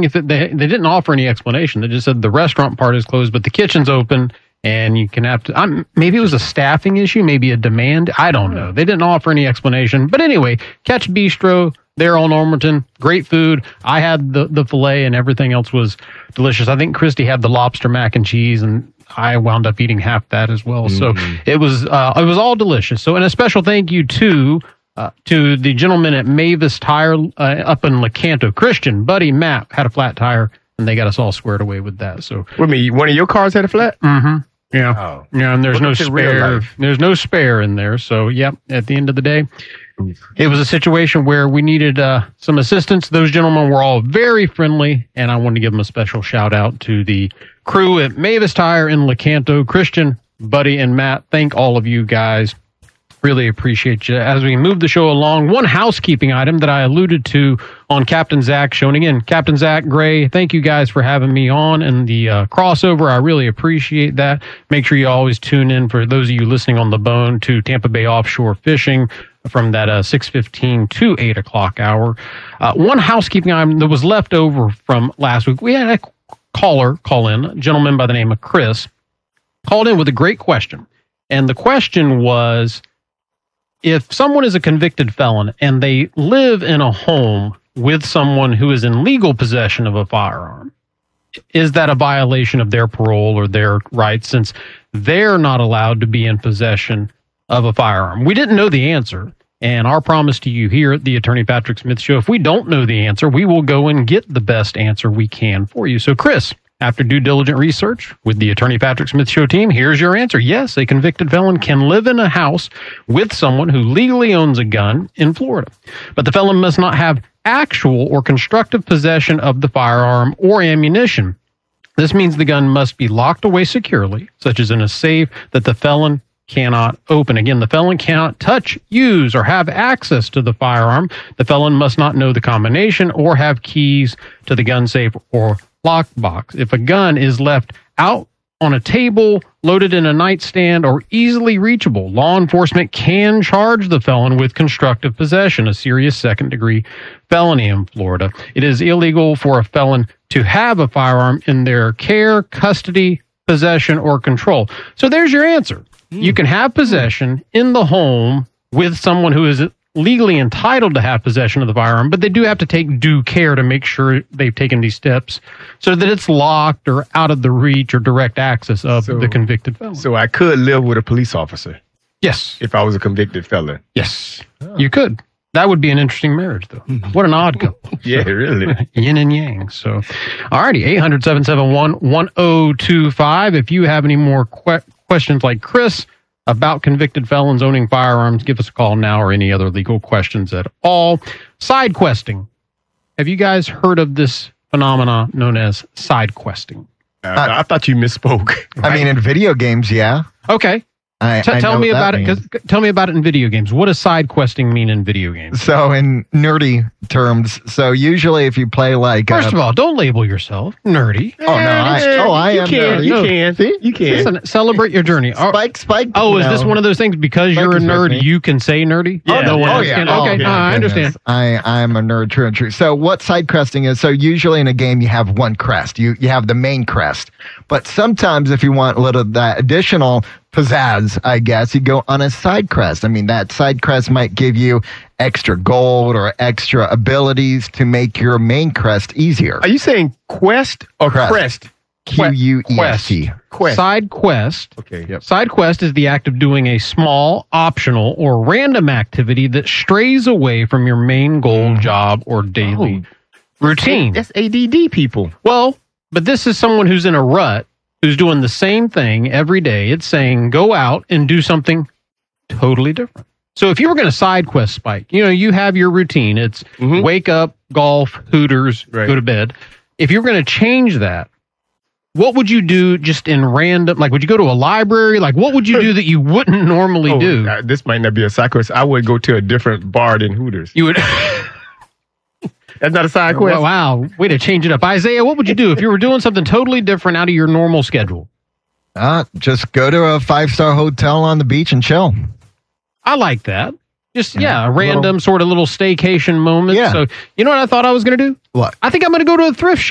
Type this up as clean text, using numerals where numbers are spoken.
asking if they didn't offer any explanation. They just said the restaurant part is closed, but the kitchen's open. And you can have to, maybe it was a staffing issue, maybe a demand. I don't know. They didn't offer any explanation. But anyway, Catch Bistro there on Normanton, great food. I had the filet and everything else was delicious. I think Christy had the lobster mac and cheese, and I wound up eating half that as well. So it was all delicious. So, and a special thank you to the gentleman at Mavis Tire up in Lecanto. Christian, Buddy, Matt had a flat tire, and they got us all squared away with that. So, one of your cars had a flat? Mm-hmm. Yeah. Yeah, and there's no spare. There's no spare in there. So, yep, at the end of the day, it was a situation where we needed some assistance. Those gentlemen were all very friendly, and I wanted to give them a special shout out to the crew at Mavis Tire in Lecanto. Christian, Buddy, and Matt, thank all of you guys. Really appreciate you. As we move the show along, one housekeeping item that I alluded to on Captain Zach show. And again, Captain Zach Gray, thank you guys for having me on in the crossover. I really appreciate that. Make sure you always tune in, for those of you listening on the bone, to Tampa Bay Offshore Fishing from that 6:15 to 8 o'clock hour. One housekeeping item that was left over from last week. We had a caller call in, a gentleman by the name of Chris, called in with a great question. And the question was, if someone is a convicted felon and they live in a home with someone who is in legal possession of a firearm, is that a violation of their parole or their rights, since they're not allowed to be in possession of a firearm? We didn't know the answer. And our promise to you here at the Attorney Patrick Smith Show, if we don't know the answer, we will go and get the best answer we can for you. So, Chris, after due diligent research with the Attorney Patrick Smith Show team, here's your answer. Yes, a convicted felon can live in a house with someone who legally owns a gun in Florida. But the felon must not have actual or constructive possession of the firearm or ammunition. This means the gun must be locked away securely, such as in a safe that the felon cannot open. Again, the felon cannot touch, use, or have access to the firearm. The felon must not know the combination or have keys to the gun safe or lockbox. If a gun is left out on a table, loaded in a nightstand, or easily reachable, law enforcement can charge the felon with constructive possession, a serious second-degree felony in Florida. It is illegal for a felon to have a firearm in their care, custody, possession, or control. So there's your answer. You can have possession in the home with someone who is legally entitled to have possession of the firearm, but they do have to take due care to make sure they've taken these steps so that it's locked or out of the reach or direct access of the convicted felon. So I could live with a police officer? Yes. If I was a convicted felon? Yes. You could. That would be an interesting marriage, though. What an odd couple. Yeah, really. Yin and yang. So, all righty, 800-771-1025. If you have any more questions like Chris about convicted felons owning firearms, give us a call now, or any other legal questions at all. Side questing. Have you guys heard of this phenomena known as side questing? I thought you misspoke. I mean, in video games, yeah. Okay. Tell me about it. Tell me about it in video games. What does side questing mean in video games? So, in nerdy terms, so usually if you play like, first of all, don't label yourself nerdy. Oh no, I am nerdy. You can. See, you can. Listen, celebrate your journey. Spike. Oh, is this one of those things because you're a nerd, you can say nerdy? Yeah. No one else yeah. can. Okay, I understand. I'm a nerd true and true. So, what side questing is? So, usually in a game, you have one crest. You have the main crest, but sometimes if you want a little of that additional pizzazz, I guess, you go on a side crest. I mean, that side crest might give you extra gold or extra abilities to make your main crest easier. Are you saying quest or crest? Quest. Quest. Side quest. Okay. Yep. Side quest is the act of doing a small, optional, or random activity that strays away from your main goal, job, or daily routine. That's ADD people. Well, but this is someone who's in a rut, who's doing the same thing every day. It's saying go out and do something totally different. So if you were going to side quest, Spike, you have your routine. It's wake up, golf, Hooters, go to bed. If you were going to change that, what would you do just in random? Like, would you go to a library? Like, what would you do that you wouldn't normally do? This might not be a side quest. I would go to a different bar than Hooters. You would... That's not a side quest. Wow. Way to change it up. Isaiah, what would you do if you were doing something totally different out of your normal schedule? Just go to a 5-star hotel on the beach and chill. I like that. Just, a random sort of little staycation moment. Yeah. So, you know what I thought I was going to do? What? I think I'm going to go to a thrift shop.